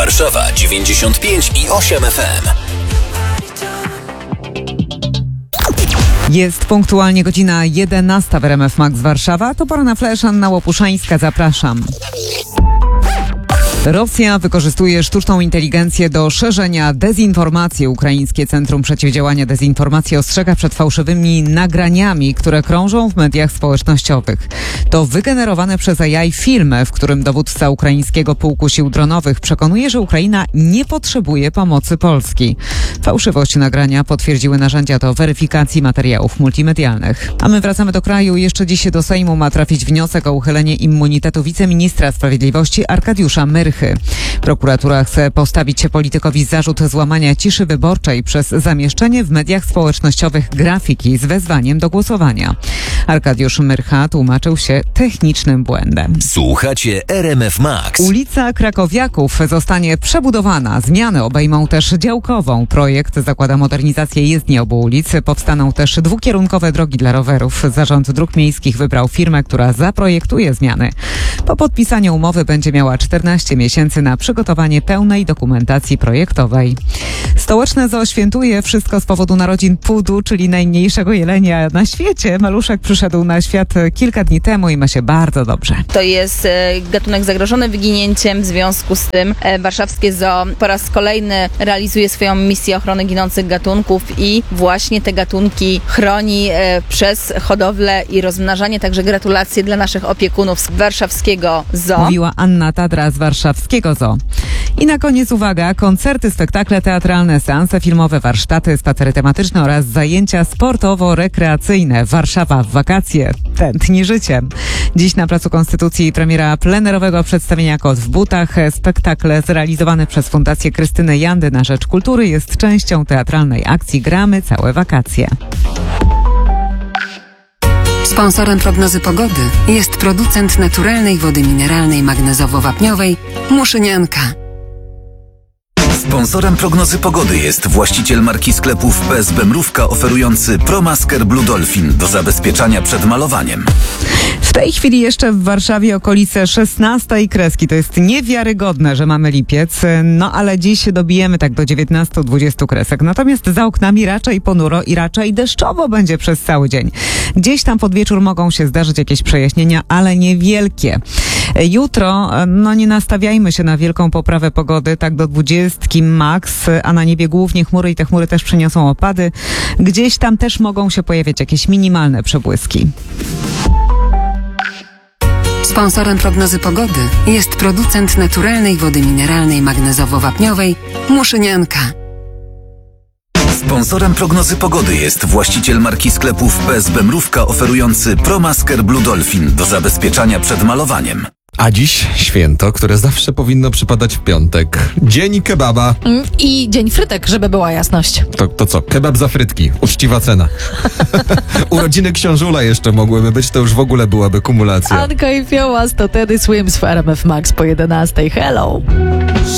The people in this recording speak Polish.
Warszawa 95,8 FM. Jest punktualnie godzina 11 w RMF Max Warszawa. To pora na flash. Anna Łopuszańska, zapraszam. Rosja wykorzystuje sztuczną inteligencję do szerzenia dezinformacji. Ukraińskie Centrum Przeciwdziałania Dezinformacji ostrzega przed fałszywymi nagraniami, które krążą w mediach społecznościowych. To wygenerowane przez AI film, w którym dowódca ukraińskiego pułku sił dronowych przekonuje, że Ukraina nie potrzebuje pomocy Polski. Fałszywość nagrania potwierdziły narzędzia do weryfikacji materiałów multimedialnych. A my wracamy do kraju. Jeszcze dziś do Sejmu ma trafić wniosek o uchylenie immunitetu wiceministra sprawiedliwości Arkadiusza Myrchy. Prokuratura chce postawić politykowi zarzut złamania ciszy wyborczej przez zamieszczenie w mediach społecznościowych grafiki z wezwaniem do głosowania. Arkadiusz Myrcha tłumaczył się technicznym błędem. Słuchacie RMF Max. Ulica Krakowiaków zostanie przebudowana. Zmiany obejmą też działkową. Projekt zakłada modernizację jezdni obu ulic. Powstaną też dwukierunkowe drogi dla rowerów. Zarząd Dróg Miejskich wybrał firmę, która zaprojektuje zmiany. Po podpisaniu umowy będzie miała 14 miesięcy na przygotowanie pełnej dokumentacji projektowej. Stołeczne Zoo świętuje wszystko z powodu narodzin Pudu, czyli najmniejszego jelenia na świecie. Maluszek przyszedł na świat kilka dni temu i ma się bardzo dobrze. To jest gatunek zagrożony wyginięciem. W związku z tym warszawskie Zoo po raz kolejny realizuje swoją misję ochrony ginących gatunków i właśnie te gatunki chroni przez hodowlę i rozmnażanie. Także gratulacje dla naszych opiekunów z warszawskiego Zoo. Mówiła Anna Tadra z warszawskiego Zoo. I na koniec uwaga, koncerty, spektakle teatralne, seanse filmowe, warsztaty, spacery tematyczne oraz zajęcia sportowo-rekreacyjne. Warszawa w wakacje. Tętni życiem. Dziś na Placu Konstytucji premiera plenerowego przedstawienia Kot w butach. Spektakl zrealizowany przez Fundację Krystyny Jandy na rzecz kultury jest częścią teatralnej akcji Gramy całe wakacje. Sponsorem prognozy pogody jest producent naturalnej wody mineralnej magnezowo-wapniowej Muszynianka. Sponsorem prognozy pogody jest właściciel marki sklepów PSB Mrówka oferujący ProMasker Blue Dolphin do zabezpieczania przed malowaniem. W tej chwili jeszcze w Warszawie okolice 16 kreski. To jest niewiarygodne, że mamy lipiec, no ale dziś dobijemy tak do 19-20 kresek. Natomiast za oknami raczej ponuro i raczej deszczowo będzie przez cały dzień. Gdzieś tam pod wieczór mogą się zdarzyć jakieś przejaśnienia, ale niewielkie. Jutro, no nie nastawiajmy się na wielką poprawę pogody, tak do 20 max, a na niebie głównie chmury i te chmury też przyniosą opady. Gdzieś tam też mogą się pojawiać jakieś minimalne przebłyski. Sponsorem prognozy pogody jest producent naturalnej wody mineralnej magnezowo-wapniowej Muszynianka. Sponsorem prognozy pogody jest właściciel marki sklepów PSB Mrówka oferujący ProMasker Blue Dolphin do zabezpieczania przed malowaniem. A dziś święto, które zawsze powinno przypadać w piątek. Dzień kebaba. I dzień frytek, żeby była jasność. To co? Kebab za frytki. Uczciwa cena. Urodziny książula jeszcze mogłyby być, to już w ogóle byłaby kumulacja. Anka i Fiołas to Teddy Swims w RMF Max po 11. Hello!